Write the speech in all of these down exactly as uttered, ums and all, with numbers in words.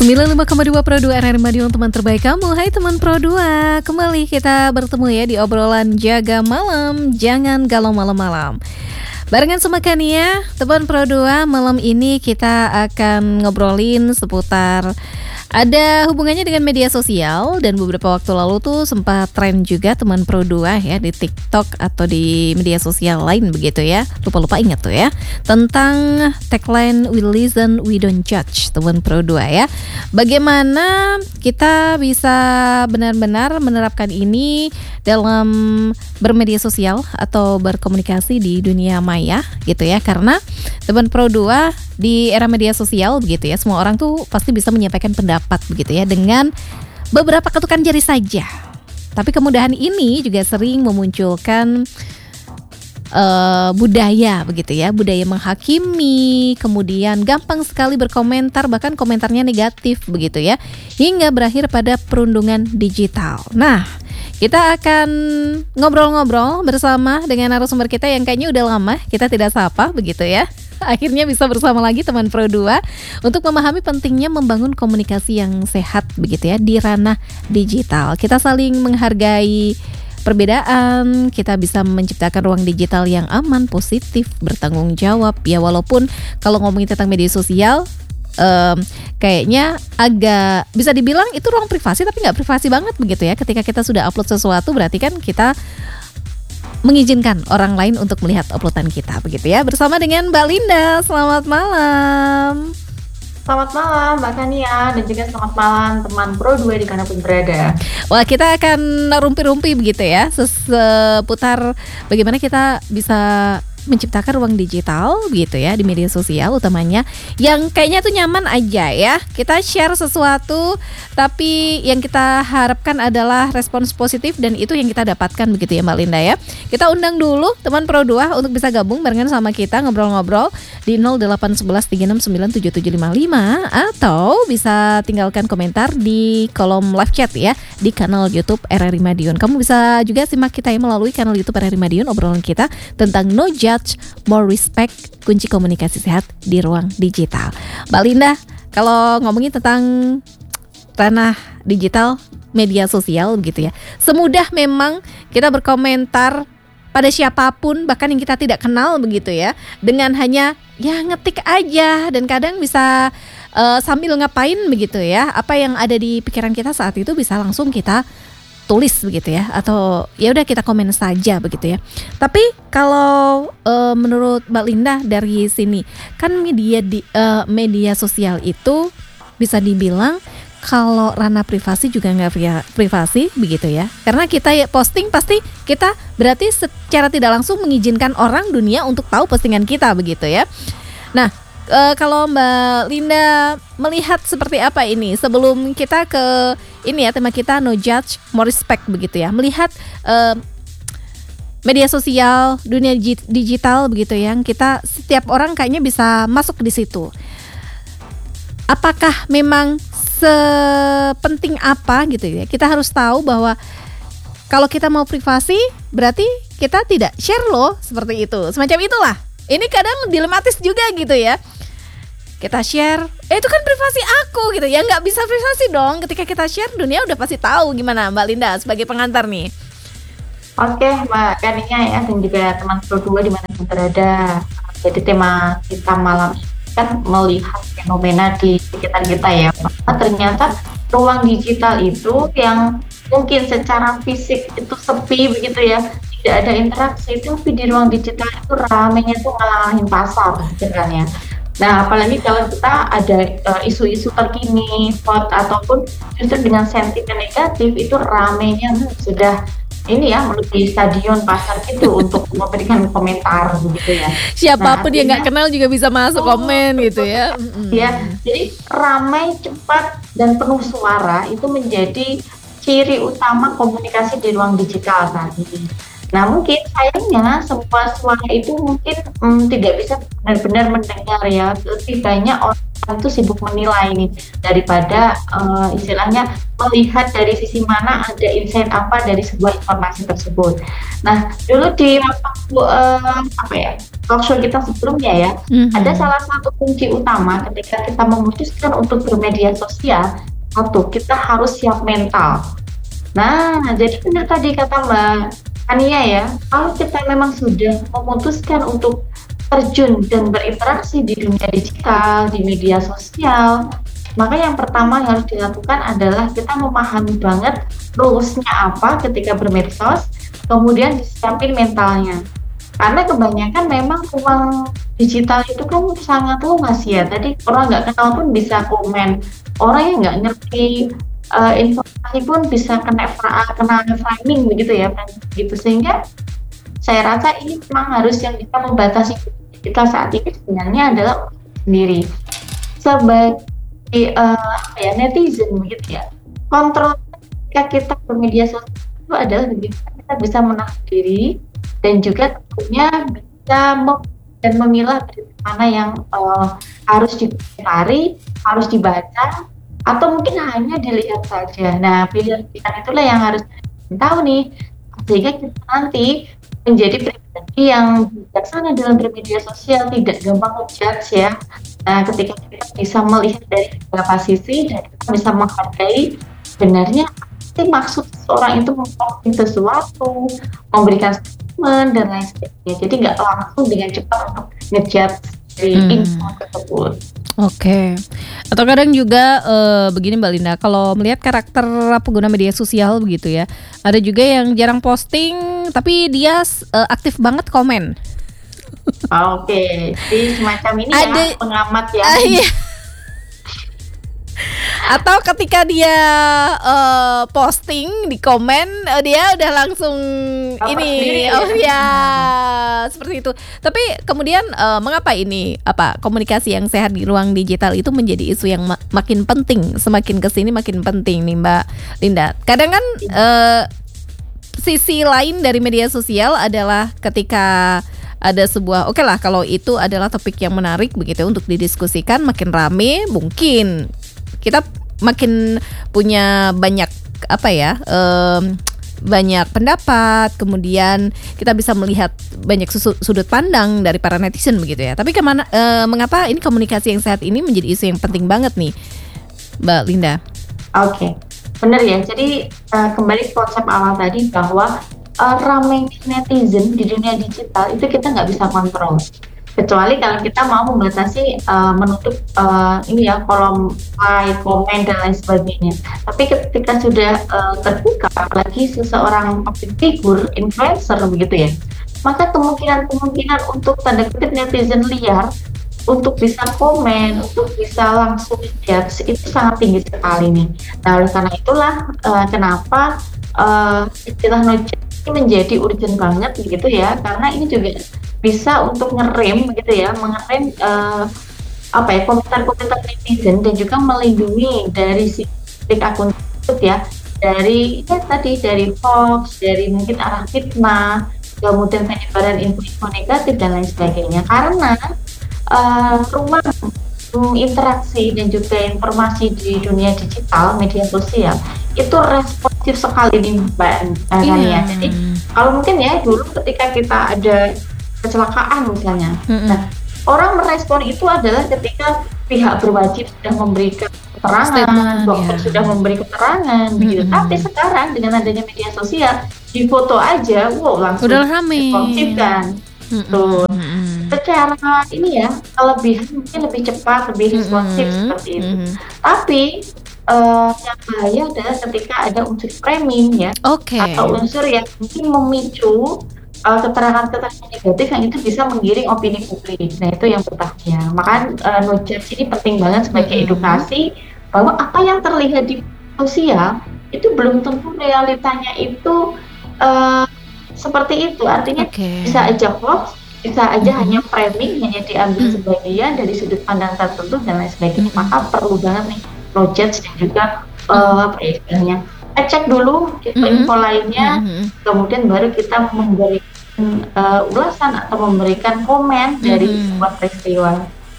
sembilan puluh lima koma dua Pro dua R R I Madiun, teman terbaik kamu. Hai teman Pro dua, kembali kita bertemu ya di obrolan jaga malam, jangan galau malam-malam. Barengan sama Kania, teman Pro dua, malam ini kita akan ngobrolin seputar ada hubungannya dengan media sosial, dan beberapa waktu lalu tuh sempat tren juga teman Pro dua ya di TikTok atau di media sosial lain begitu ya. Lupa-lupa ingat tuh ya, tentang tagline "We listen, we don't judge" teman Pro dua ya. Bagaimana kita bisa benar-benar menerapkan ini dalam bermedia sosial atau berkomunikasi di dunia maya gitu ya. Karena teman Pro dua, di era media sosial begitu ya, semua orang tuh pasti bisa menyampaikan pendapat begitu ya dengan beberapa ketukan jari saja. Tapi kemudahan ini juga sering memunculkan uh, budaya begitu ya, budaya menghakimi, kemudian gampang sekali berkomentar, bahkan komentarnya negatif begitu ya, hingga berakhir pada perundungan digital. Nah, kita akan ngobrol-ngobrol bersama dengan narasumber kita yang kayaknya udah lama kita tidak sapa begitu ya. Akhirnya bisa bersama lagi teman Pro dua untuk memahami pentingnya membangun komunikasi yang sehat begitu ya di ranah digital. Kita saling menghargai perbedaan, kita bisa menciptakan ruang digital yang aman, positif, bertanggung jawab ya. Walaupun kalau ngomongin tentang media sosial Um, kayaknya agak bisa dibilang itu ruang privasi, tapi nggak privasi banget begitu ya. Ketika kita sudah upload sesuatu, berarti kan kita mengizinkan orang lain untuk melihat uploadan kita begitu ya. Bersama dengan Mbak Linda, selamat malam. Selamat malam Mbak Kania, dan juga selamat malam teman Pro dua dimanapun berada. Wah, kita akan rumpi-rumpi begitu ya, seputar bagaimana kita bisa menciptakan ruang digital gitu ya di media sosial, utamanya yang kayaknya tuh nyaman aja ya. Kita share sesuatu, tapi yang kita harapkan adalah respons positif, dan itu yang kita dapatkan begitu ya Mbak Linda ya. Kita undang dulu teman Pro dua untuk bisa gabung barengan sama kita ngobrol-ngobrol di nol delapan satu satu tiga enam sembilan tujuh tujuh lima lima, atau bisa tinggalkan komentar di kolom live chat ya di kanal YouTube R R I Madiun. Kamu bisa juga simak kita ya melalui kanal YouTube R R I Madiun, obrolan kita tentang no judge, more respect, kunci komunikasi sehat di ruang digital. Mbak Linda, kalau ngomongin tentang ranah digital, media sosial begitu ya, semudah memang kita berkomentar pada siapapun, bahkan yang kita tidak kenal begitu ya, dengan hanya ya ngetik aja, dan kadang bisa uh, sambil ngapain begitu ya, apa yang ada di pikiran kita saat itu bisa langsung kita tulis begitu ya, atau ya udah kita komen saja begitu ya. Tapi kalau uh, menurut Mbak Linda dari sini, kan media di uh, media sosial itu bisa dibilang kalau ranah privasi juga nggak privasi begitu ya, karena kita ya posting pasti kita berarti secara tidak langsung mengizinkan orang dunia untuk tahu postingan kita begitu ya. Nah, Uh, kalau Mbak Linda melihat seperti apa ini, sebelum kita ke ini ya, tema kita no judge, more respect begitu ya, melihat uh, media sosial, dunia digital begitu ya, kita setiap orang kayaknya bisa masuk di situ. Apakah memang sepenting apa gitu ya? Kita harus tahu bahwa kalau kita mau privasi berarti kita tidak share loh, seperti itu. Semacam itulah. Ini kadang dilematis juga gitu ya. Kita share, eh itu kan privasi aku gitu ya, nggak bisa privasi dong. Ketika kita share, dunia udah pasti tahu. Gimana Mbak Linda sebagai pengantar nih? Oke Mbak Kania ya, dan juga teman Pro dua dimanapun berada. Jadi tema kita malam ini kan melihat fenomena di sekitar kita ya. Nah, ternyata ruang digital itu yang mungkin secara fisik itu sepi begitu ya, tidak ada interaksi, tapi di ruang digital itu ramenya tuh ngalahin pasar sebenarnya. Nah, apalagi kalau kita ada uh, isu-isu terkini, hot, ataupun justru dengan sentimen negatif, itu ramenya sudah ini ya, menuju stadion pasar itu untuk memberikan komentar begitu ya. Siapapun nah, yang nggak kenal juga bisa masuk oh, komen gitu ya. Ya, jadi ramai, cepat, dan penuh suara itu menjadi ciri utama komunikasi di ruang digital saat ini. Nah, mungkin sayangnya semua suara itu mungkin hmm, tidak bisa benar-benar mendengar ya. Lebih banyak orang itu sibuk menilai nih, daripada uh, istilahnya melihat dari sisi mana ada insight apa dari sebuah informasi tersebut. Nah, dulu di waktu uh, apa ya talk show kita sebelumnya ya, Mhm. ada salah satu kunci utama ketika kita memutuskan untuk bermedia sosial, satu, kita harus siap mental. Nah, jadi benar tadi kata Mbak Ania ya, kalau kita memang sudah memutuskan untuk terjun dan berinteraksi di dunia digital, di media sosial, maka yang pertama yang harus dilakukan adalah kita memahami banget rules-nya apa ketika bermedsos, kemudian disiapin mentalnya. Karena kebanyakan memang ruang digital itu kan sangat luas ya. Tadi orang nggak kenal pun bisa komen, orang yang nggak ngerti uh, informasi pun bisa kena fra- kena framing begitu ya, gitu. Sehingga saya rasa ini memang harus yang bisa membatasi kita saat ini sebenarnya adalah sendiri sebagai uh, apa ya netizen begitu ya. Kontrol ketika kita bermedia sosial itu adalah bagaimana kita bisa menahan diri dan juga tentunya bisa mem- dan memilah berita mana yang uh, harus dicari, harus dibaca, atau mungkin hanya dilihat saja. Nah, pilihan-pilihan itulah yang harus kita tahu nih, sehingga kita nanti menjadi pribadi yang bijaksana dalam bermedia sosial, tidak gampang ngejudge ya. Nah, ketika kita bisa melihat dari beberapa sisi dan kita bisa menghargai sebenarnya apa sih maksud seorang itu memposting sesuatu, memberikan statement dan lain sebagainya. Jadi nggak langsung dengan cepat untuk ngejudge dari Hmm. info tersebut. Oke. Atau kadang juga eh, begini Mbak Linda, kalau melihat karakter pengguna media sosial begitu ya, ada juga yang jarang posting tapi dia eh, aktif banget komen. Oke, jadi semacam ini Ada- ya pengamat ya. Ah, iya. Atau ketika dia eh, posting di komen, eh, dia udah langsung Baper ini, sendiri ya. oh ya, seperti itu. Tapi kemudian eh, mengapa ini apa komunikasi yang sehat di ruang digital itu menjadi isu yang ma- makin penting, semakin kesini makin penting nih Mbak Linda. Kadang kan eh, sisi lain dari media sosial adalah ketika ada sebuah oke lah kalau itu adalah topik yang menarik begitu untuk didiskusikan, makin rame mungkin kita makin punya banyak apa ya em, banyak pendapat, kemudian kita bisa melihat banyak susu- sudut pandang dari para netizen begitu ya. Tapi kemana eh, mengapa ini komunikasi yang sehat ini menjadi isu yang penting banget nih Mbak Linda? Oke, benar ya. Jadi uh, kembali ke konsep awal tadi bahwa uh, ramai netizen di dunia digital itu kita nggak bisa kontrol. Kecuali kalau kita mau membatasi uh, menutup uh, ini ya kolom like, komen dan lain sebagainya. Tapi ketika sudah uh, terbuka, apalagi seseorang public figure, influencer begitu ya, maka kemungkinan-kemungkinan untuk tanda kutip netizen liar untuk bisa komen, untuk bisa langsung judge itu sangat tinggi sekali nih. Nah, oleh karena itulah uh, kenapa uh, istilah no judge ini menjadi urgent banget begitu ya, karena ini juga bisa untuk ngerem gitu ya, mengerem uh, apa ya komentar-komentar netizen dan juga melindungi dari si akun tersebut ya, dari ya tadi dari hoax, dari mungkin arah fitnah, kemudian penyebaran info-info negatif dan lain sebagainya. Karena uh, ruang um, interaksi dan juga informasi di dunia digital, media sosial itu responsif sekali nih Mbak Ania. Jadi kalau mungkin ya dulu ketika kita ada kecelakaan misalnya, Mm-mm. nah orang merespon itu adalah ketika pihak berwajib sudah memberikan keterangan, Statement, dokter ya. sudah memberi keterangan, begitu. Mm-mm. Tapi sekarang dengan adanya media sosial, di foto aja, wow langsung Udah rame. responsif kan. Mm-mm. Tuh. Mm-mm. Secara ini ya, kelebihan mungkin lebih cepat, lebih responsif Mm-mm. seperti itu. Mm-mm. Tapi eh, yang bahaya adalah ketika ada unsur framing ya, Oke. atau unsur yang mungkin memicu uh, keterangan-keterangan negatif yang itu bisa menggiring opini publik. Nah itu yang berbahaya. Maka uh, no judge ini penting banget sebagai Mm-mm. edukasi bahwa apa yang terlihat di sosial itu belum tentu realitanya itu uh, seperti itu. Artinya Oke. bisa aja hoax, bisa aja Mhm. hanya framing, hanya diambil Mhm. sebagian dari sudut pandang tertentu dan lain sebagainya. Mhm. Maka perlu banget nih no judge dan juga uh, apa ya istilahnya, cek dulu info-info lainnya, Mhm. kemudian baru kita memberikan uh, ulasan atau memberikan komen dari Mhm. sebuah peristiwa.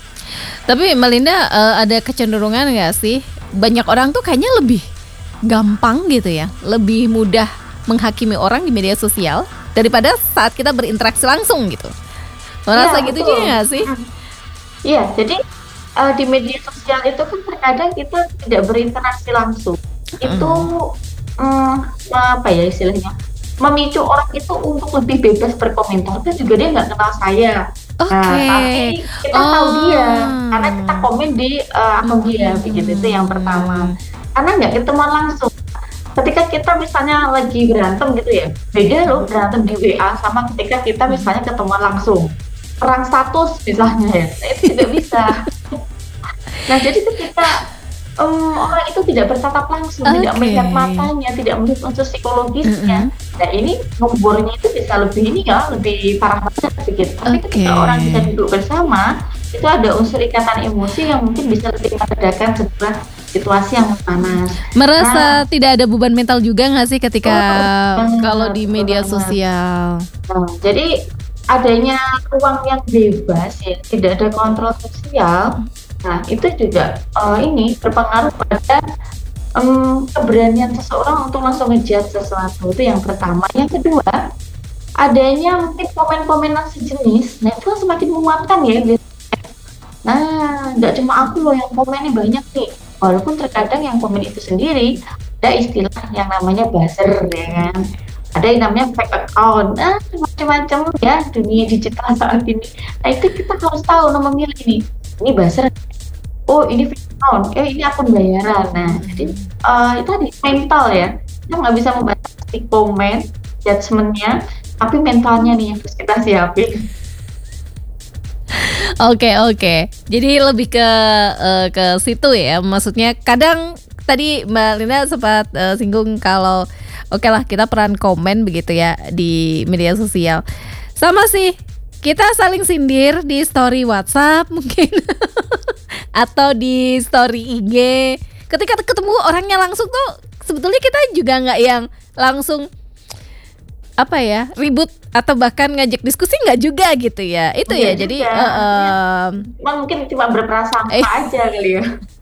Tapi Mbak Linda eh, ada kecenderungan nggak sih banyak orang tuh kayaknya lebih gampang gitu ya, lebih mudah menghakimi orang di media sosial daripada saat kita berinteraksi langsung gitu. Merasa Iya gitu betul. juga nggak sih? Hmm. Iya, jadi uh, di media sosial itu kan terkadang kita tidak berinteraksi langsung. Itu Mm. mm, apa ya istilahnya? Memicu orang itu untuk lebih bebas berkomentar. Terus juga dia nggak kenal saya. Nah, Oke. tapi kita tahu dia karena kita Oh. komen di uh, akun dia, begitu itu yang pertama. Mm-mm. Karena nggak ketemuan langsung. Ketika kita misalnya lagi berantem gitu ya, beda loh berantem di W A sama ketika kita misalnya ketemuan langsung. Perang status misalnya ya, nah, itu tidak bisa. Nah jadi ketika um, orang itu tidak bertatap langsung, tidak Oke. melihat matanya, tidak melihat unsur psikologisnya, Mm-mm. nah ini ngebornya itu bisa lebih ini ya, lebih parah banget sedikit. Tapi Oke. ketika orang bisa duduk bersama, itu ada unsur ikatan emosi yang mungkin bisa lebih meredakan sebuah situasi yang panas. Merasa Nah, tidak ada beban mental juga nggak sih ketika betul kalau banget, di betul media banget. sosial? Nah, jadi adanya ruang yang bebas ya, tidak ada kontrol sosial. Nah, itu juga uh, ini berpengaruh pada um, keberanian seseorang untuk langsung ngejudge sesuatu. Itu yang pertama. Yang kedua, adanya mungkin komen-komenan sejenis. Nah, itu kan semakin menguatkan ya. Nah, nggak cuma aku loh yang komennya banyak nih. Walaupun terkadang yang komen itu sendiri ada istilah yang namanya buzzer ya kan. Ada yang namanya fake account, nah macam-macam ya dunia digital saat ini. Nah itu kita harus tahu nomor milih nih. Ini buzzer, oh ini fake account, eh ini akun bayaran. Nah jadi uh, itu tadi mental ya. Kita nggak bisa membatasi komen, judgementnya, tapi mentalnya nih yang harus kita siapin. Oke oke. Jadi lebih ke uh, ke situ ya. Maksudnya kadang tadi Mbak Linda sempat uh, singgung kalau oke okay lah kita peran komen begitu ya di media sosial. Sama sih kita saling sindir di story WhatsApp mungkin atau di story I G. Ketika ketemu orangnya langsung tuh sebetulnya kita juga nggak yang langsung apa ya ribut atau bahkan ngajak diskusi nggak juga gitu ya itu Enggak ya jadi juga, uh, um, Cuma mungkin cuma berprasangka eh. aja kali ya.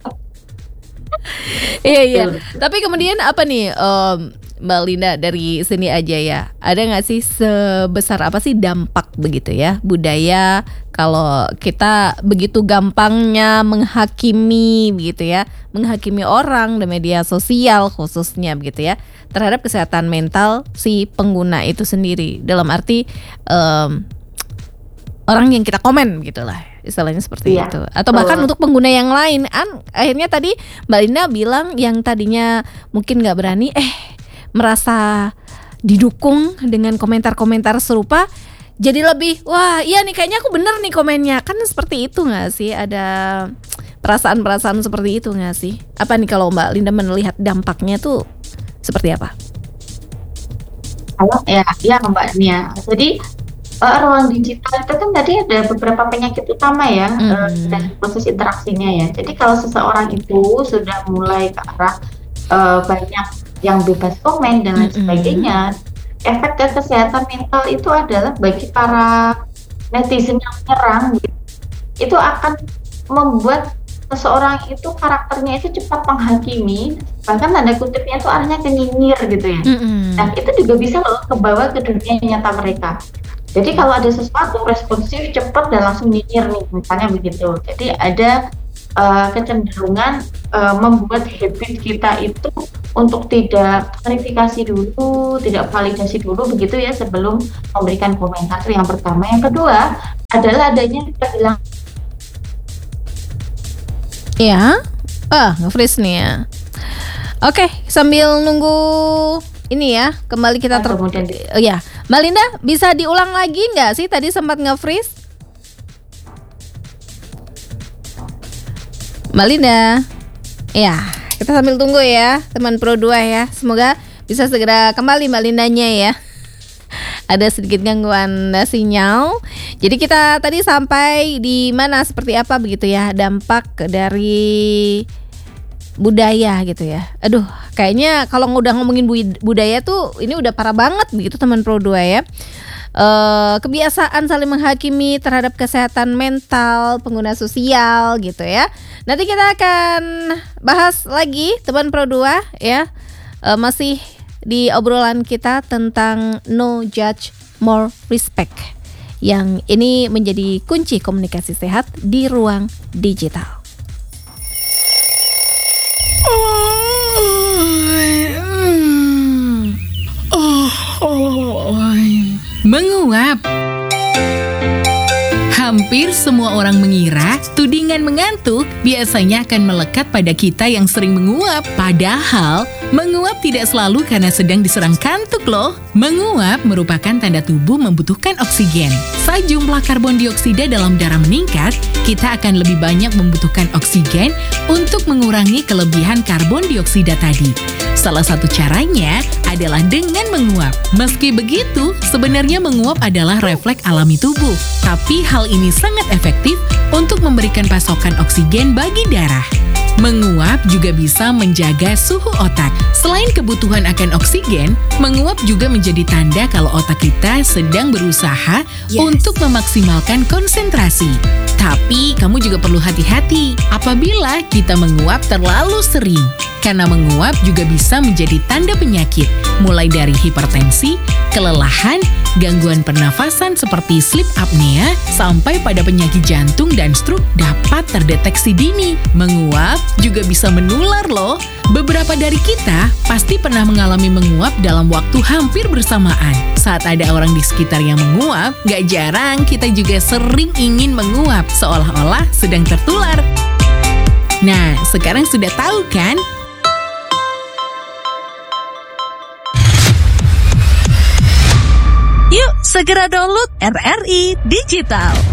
Iya iya. Betul. Tapi kemudian apa nih um, Mbak Linda dari sini aja ya. Ada nggak sih sebesar apa sih dampak begitu ya budaya kalau kita begitu gampangnya menghakimi begitu ya, menghakimi orang di media sosial khususnya begitu ya terhadap kesehatan mental si pengguna itu sendiri dalam arti um, orang yang kita komen gitulah istilahnya seperti Iya, itu atau bahkan betul. untuk pengguna yang lain an akhirnya tadi Mbak Linda bilang yang tadinya mungkin nggak berani eh merasa didukung dengan komentar-komentar serupa jadi lebih wah iya nih kayaknya aku bener nih komennya kan seperti itu nggak sih ada perasaan-perasaan seperti itu nggak sih apa nih kalau Mbak Linda melihat dampaknya tuh seperti apa? Kalau ya, ya Mbak Nia. Jadi uh, ruang digital itu kan tadi ada beberapa penyakit utama ya Mm. uh, dari proses interaksinya ya. Jadi kalau seseorang itu sudah mulai ke arah uh, banyak yang bebas komen dan lain Mm-mm. sebagainya, efek ke kesehatan mental itu adalah bagi para netizen yang menyerang, gitu, itu akan membuat seseorang itu karakternya itu cepat menghakimi, bahkan tanda kutipnya itu arahnya ke nyinyir gitu ya. Mm-mm. Nah itu juga bisa loh kebawa ke dunia nyata mereka. Jadi kalau ada sesuatu responsif cepat dan langsung nyinyir nih, misalnya begitu. Jadi ada uh, kecenderungan uh, membuat habit kita itu untuk tidak verifikasi dulu, tidak validasi dulu begitu ya sebelum memberikan komentar. Itu yang pertama. Yang kedua adalah adanya kita bilang Ya, ah nge-freeze nih ya. Oke, sambil nunggu ini ya, kembali kita ter. kemudian di- Oh ya, Mbak Linda bisa diulang lagi nggak sih? Tadi sempat nge-freeze. Mbak Linda, ya kita sambil tunggu ya, teman Pro dua ya. Semoga bisa segera kembali Mbak Lindanya ya. Ada sedikit gangguan sinyal. Jadi kita tadi sampai di mana seperti apa begitu ya dampak dari budaya gitu ya. Aduh, kayaknya kalau udah ngomongin budaya tuh ini udah parah banget begitu teman Pro dua ya. Uh, kebiasaan saling menghakimi terhadap kesehatan mental pengguna sosial gitu ya. Nanti kita akan bahas lagi teman Pro dua ya. Uh, masih di obrolan kita tentang no judge more respect yang ini menjadi kunci komunikasi sehat di ruang digital. Menguap. Hampir semua orang mengira tudingan mengantuk biasanya akan melekat pada kita yang sering menguap. Padahal, menguap tidak selalu karena sedang diserang kantuk loh. Menguap merupakan tanda tubuh membutuhkan oksigen. Saat jumlah karbon dioksida dalam darah meningkat, kita akan lebih banyak membutuhkan oksigen untuk mengurangi kelebihan karbon dioksida tadi. Salah satu caranya adalah dengan menguap. Meski begitu, sebenarnya menguap adalah refleks alami tubuh. Tapi hal ini sangat efektif untuk memberikan pasokan oksigen bagi darah. Menguap juga bisa menjaga suhu otak. Selain kebutuhan akan oksigen, menguap juga menjadi tanda kalau otak kita sedang berusaha yes. untuk memaksimalkan konsentrasi. Tapi kamu juga perlu hati-hati apabila kita menguap terlalu sering. Karena menguap juga bisa menjadi tanda penyakit, mulai dari hipertensi, kelelahan, gangguan pernafasan seperti sleep apnea, sampai pada penyakit jantung dan stroke dapat terdeteksi dini. Menguap juga bisa menular loh. Beberapa dari kita pasti pernah mengalami menguap dalam waktu hampir bersamaan. Saat ada orang di sekitar yang menguap, gak jarang kita juga sering ingin menguap, seolah-olah sedang tertular. Nah, sekarang sudah tahu kan? Yuk, segera download R R I Digital.